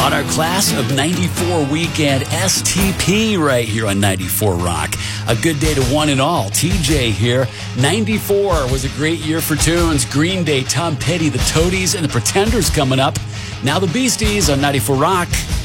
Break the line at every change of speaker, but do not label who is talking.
on our Class of 94 weekend STP right here on 94 Rock. A good day to one and all. TJ here. 94 was a great year for tunes. Green Day, Tom Petty, the Toadies, and the Pretenders coming up. Now the Beasties on 94 Rock.